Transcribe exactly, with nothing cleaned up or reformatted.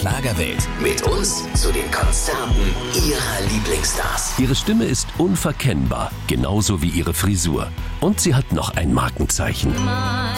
Schlagerwelt. Mit uns zu den Konzerten ihrer Lieblingsstars. Ihre Stimme ist unverkennbar, genauso wie ihre Frisur. Und sie hat noch ein Markenzeichen.